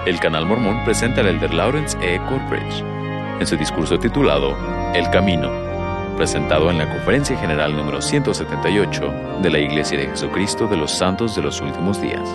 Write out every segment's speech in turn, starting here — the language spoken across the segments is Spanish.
El Canal Mormón presenta al elder Lawrence E. Corbridge en su discurso titulado El Camino, presentado en la Conferencia General número 178 de la Iglesia de Jesucristo de los Santos de los Últimos Días.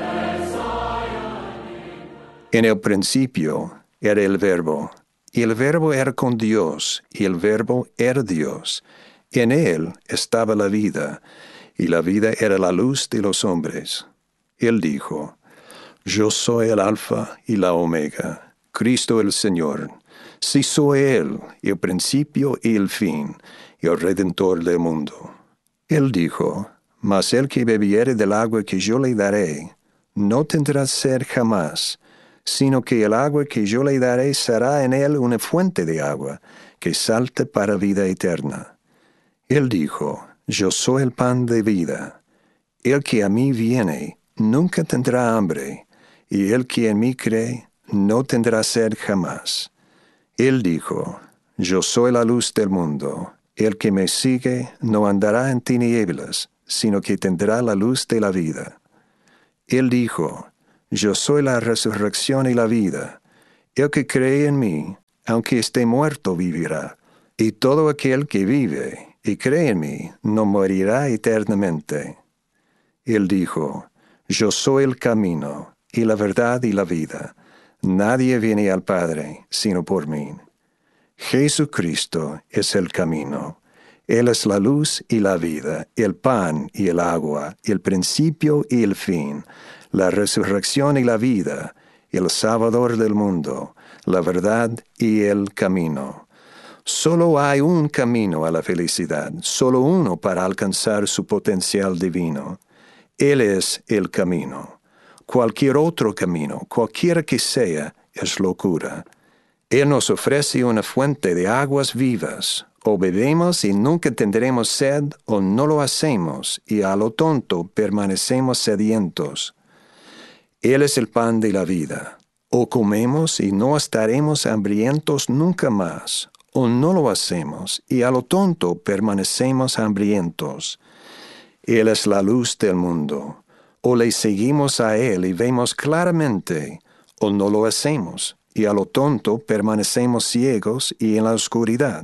En el principio era el Verbo, y el Verbo era con Dios, y el Verbo era Dios. En él estaba la vida, y la vida era la luz de los hombres. Él dijo: Yo soy el Alfa y la Omega, Cristo el Señor. Sí soy Él, el principio y el fin, el Redentor del mundo. Él dijo: Mas el que bebiere del agua que yo le daré, no tendrá sed jamás, sino que el agua que yo le daré será en él una fuente de agua, que salte para vida eterna. Él dijo: Yo soy el pan de vida. El que a mí viene, nunca tendrá hambre, y el que en mí cree, no tendrá sed jamás. Él dijo: Yo soy la luz del mundo. El que me sigue no andará en tinieblas, sino que tendrá la luz de la vida. Él dijo: Yo soy la resurrección y la vida. El que cree en mí, aunque esté muerto, vivirá. Y todo aquel que vive y cree en mí, no morirá eternamente. Él dijo: Yo soy el camino, y la verdad y la vida. Nadie viene al Padre, sino por mí. Jesucristo es el camino. Él es la luz y la vida, el pan y el agua, el principio y el fin, la resurrección y la vida, el Salvador del mundo, la verdad y el camino. Solo hay un camino a la felicidad, solo uno para alcanzar su potencial divino. Él es el camino. Cualquier otro camino, cualquiera que sea, es locura. Él nos ofrece una fuente de aguas vivas. O bebemos y nunca tendremos sed, o no lo hacemos, y a lo tonto permanecemos sedientos. Él es el pan de la vida. O comemos y no estaremos hambrientos nunca más, o no lo hacemos, y a lo tonto permanecemos hambrientos. Él es la luz del mundo. O le seguimos a Él y vemos claramente, o no lo hacemos, y a lo tonto permanecemos ciegos y en la oscuridad.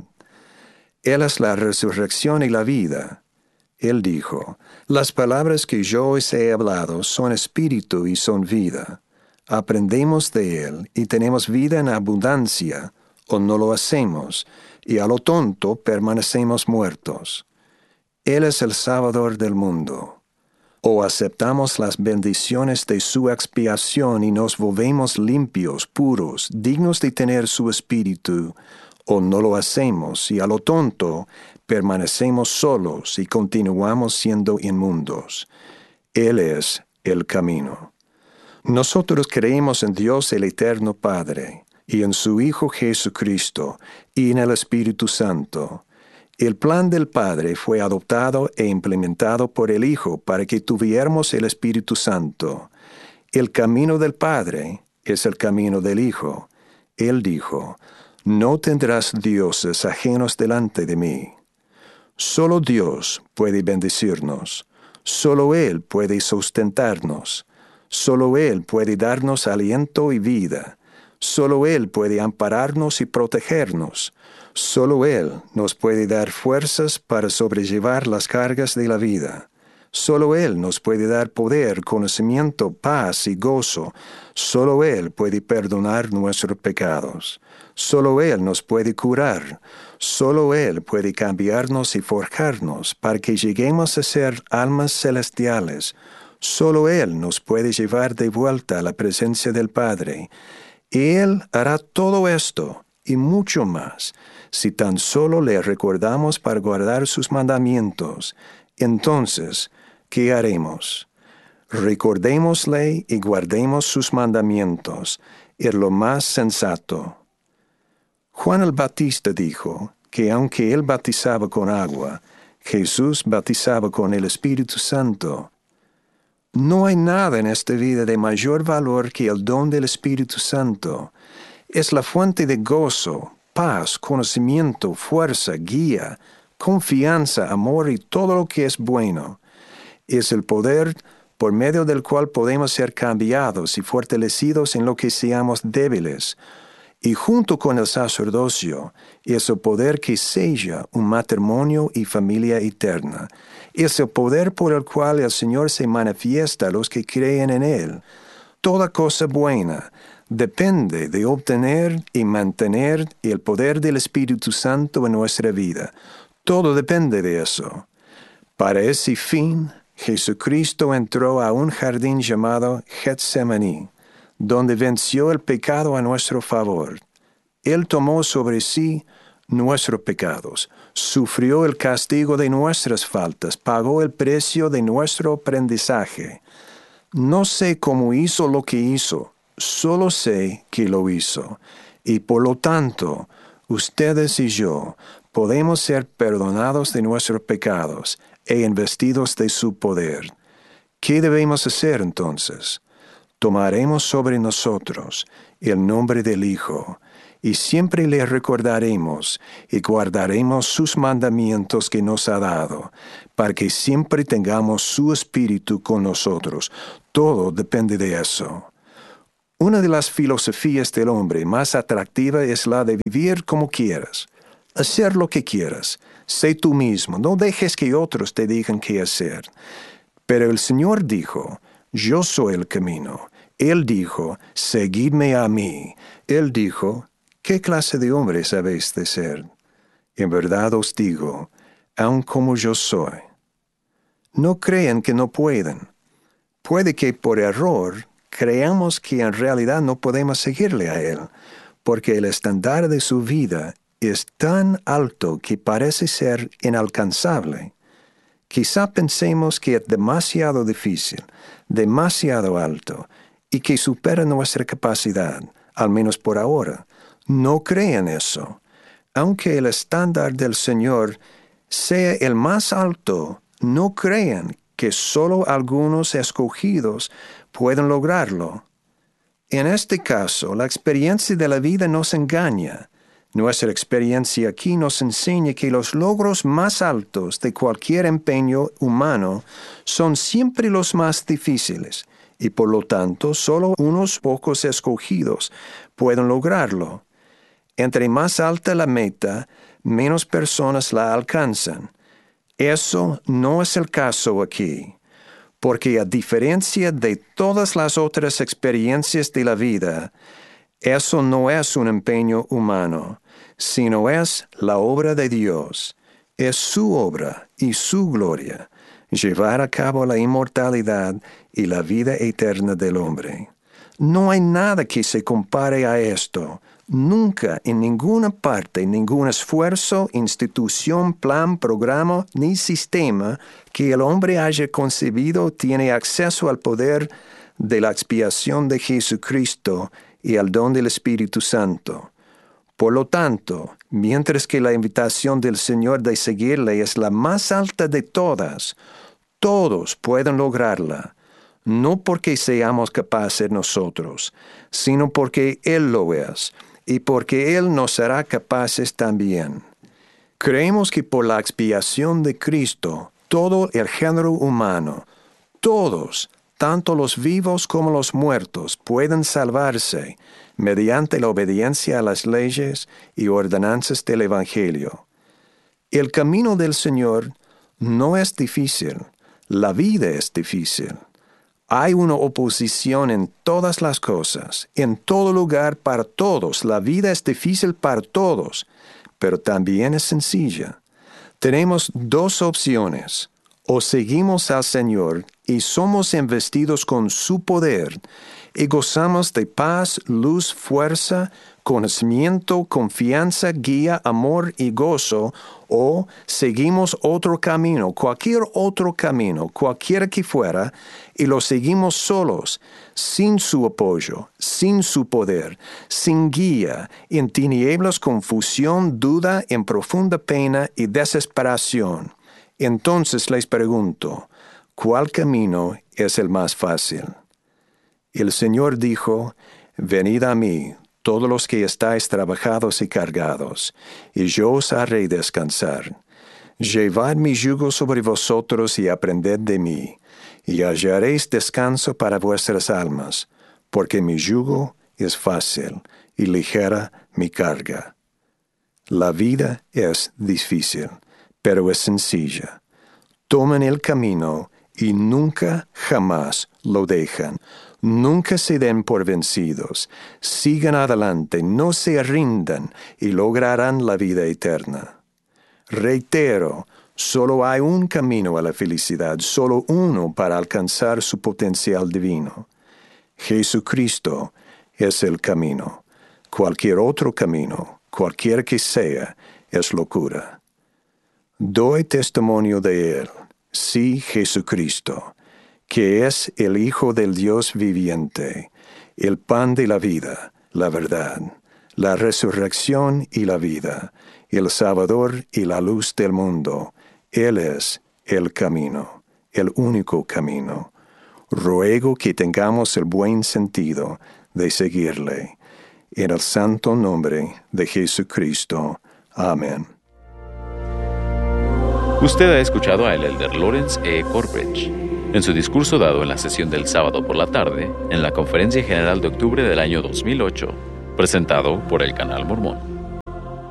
Él es la resurrección y la vida. Él dijo: Las palabras que yo os he hablado son espíritu y son vida. Aprendemos de Él y tenemos vida en abundancia, o no lo hacemos, y a lo tonto permanecemos muertos. Él es el Salvador del mundo. O aceptamos las bendiciones de su expiación y nos volvemos limpios, puros, dignos de tener su espíritu, o no lo hacemos y a lo tonto permanecemos solos y continuamos siendo inmundos. Él es el camino. Nosotros creemos en Dios el Eterno Padre, y en su Hijo Jesucristo, y en el Espíritu Santo. El plan del Padre fue adoptado e implementado por el Hijo para que tuviéramos el Espíritu Santo. El camino del Padre es el camino del Hijo. Él dijo: No tendrás dioses ajenos delante de mí. Solo Dios puede bendecirnos. Solo Él puede sustentarnos. Solo Él puede darnos aliento y vida. Solo Él puede ampararnos y protegernos. Solo Él nos puede dar fuerzas para sobrellevar las cargas de la vida. Solo Él nos puede dar poder, conocimiento, paz y gozo. Solo Él puede perdonar nuestros pecados. Solo Él nos puede curar. Solo Él puede cambiarnos y forjarnos para que lleguemos a ser almas celestiales. Solo Él nos puede llevar de vuelta a la presencia del Padre. Y Él hará todo esto y mucho más, si tan solo le recordamos para guardar sus mandamientos. Entonces, ¿qué haremos? Recordémosle y guardemos sus mandamientos. Es lo más sensato. Juan el Bautista dijo que aunque él bautizaba con agua, Jesús bautizaba con el Espíritu Santo. No hay nada en esta vida de mayor valor que el don del Espíritu Santo. Es la fuente de gozo, paz, conocimiento, fuerza, guía, confianza, amor y todo lo que es bueno. Es el poder por medio del cual podemos ser cambiados y fortalecidos en lo que seamos débiles, y junto con el sacerdocio, es el poder que sella un matrimonio y familia eterna. Es el poder por el cual el Señor se manifiesta a los que creen en Él. Toda cosa buena depende de obtener y mantener el poder del Espíritu Santo en nuestra vida. Todo depende de eso. Para ese fin, Jesucristo entró a un jardín llamado Getsemaní, donde venció el pecado a nuestro favor. Él tomó sobre sí nuestros pecados, sufrió el castigo de nuestras faltas, pagó el precio de nuestro aprendizaje. No sé cómo hizo lo que hizo, solo sé que lo hizo. Y por lo tanto, ustedes y yo podemos ser perdonados de nuestros pecados e investidos de su poder. ¿Qué debemos hacer entonces? Tomaremos sobre nosotros el nombre del Hijo, y siempre le recordaremos y guardaremos sus mandamientos que nos ha dado, para que siempre tengamos su Espíritu con nosotros. Todo depende de eso. Una de las filosofías del hombre más atractiva es la de vivir como quieras, hacer lo que quieras, sé tú mismo, no dejes que otros te digan qué hacer. Pero el Señor dijo, yo soy el camino. Él dijo, seguidme a mí. Él dijo, ¿qué clase de hombres habéis de ser? En verdad os digo, aun como yo soy. No crean que no pueden. Puede que por error creamos que en realidad no podemos seguirle a Él, porque el estándar de su vida es tan alto que parece ser inalcanzable. Quizá pensemos que es demasiado difícil, demasiado alto, y que supera nuestra capacidad, al menos por ahora. No crean eso. Aunque el estándar del Señor sea el más alto, no crean que solo algunos escogidos pueden lograrlo. En este caso, la experiencia de la vida nos engaña. Nuestra experiencia aquí nos enseña que los logros más altos de cualquier empeño humano son siempre los más difíciles, y por lo tanto solo unos pocos escogidos pueden lograrlo. Entre más alta la meta, menos personas la alcanzan. Eso no es el caso aquí, porque a diferencia de todas las otras experiencias de la vida, eso no es un empeño humano, sino es la obra de Dios. Es su obra y su gloria, llevar a cabo la inmortalidad y la vida eterna del hombre. No hay nada que se compare a esto. Nunca, en ninguna parte, ningún esfuerzo, institución, plan, programa, ni sistema que el hombre haya concebido tiene acceso al poder de la expiación de Jesucristo y al don del Espíritu Santo. Por lo tanto, mientras que la invitación del Señor de seguirle es la más alta de todas, todos pueden lograrla, no porque seamos capaces nosotros, sino porque Él lo es, y porque Él nos hará capaces también. Creemos que por la expiación de Cristo, todo el género humano, todos, tanto los vivos como los muertos, pueden salvarse mediante la obediencia a las leyes y ordenanzas del Evangelio. El camino del Señor no es difícil, la vida es difícil. Hay una oposición en todas las cosas, en todo lugar para todos. La vida es difícil para todos, pero también es sencilla. Tenemos dos opciones. O seguimos al Señor y somos investidos con su poder y gozamos de paz, luz, fuerza, conocimiento, confianza, guía, amor y gozo, o seguimos otro camino, cualquiera que fuera, y lo seguimos solos, sin su apoyo, sin su poder, sin guía, en tinieblas, confusión, duda, en profunda pena y desesperación. Entonces les pregunto, ¿cuál camino es el más fácil? El Señor dijo, venid a mí, todos los que estáis trabajados y cargados, y yo os haré descansar. Llevad mi yugo sobre vosotros y aprended de mí, y hallaréis descanso para vuestras almas, porque mi yugo es fácil y ligera mi carga. La vida es difícil, pero es sencilla. Toman el camino y nunca jamás lo dejan. Nunca se den por vencidos. Sigan adelante, no se rindan y lograrán la vida eterna. Reitero, solo hay un camino a la felicidad, solo uno para alcanzar su potencial divino. Jesucristo es el camino. Cualquier otro camino, cualquier que sea, es locura. Doy testimonio de Él, sí, Jesucristo, que es el Hijo del Dios viviente, el pan de la vida, la verdad, la resurrección y la vida, el Salvador y la luz del mundo. Él es el camino, el único camino. Ruego que tengamos el buen sentido de seguirle. En el santo nombre de Jesucristo. Amén. Usted ha escuchado a el elder Lawrence E. Corbridge en su discurso dado en la sesión del sábado por la tarde en la Conferencia General de octubre del año 2008, presentado por el Canal Mormón.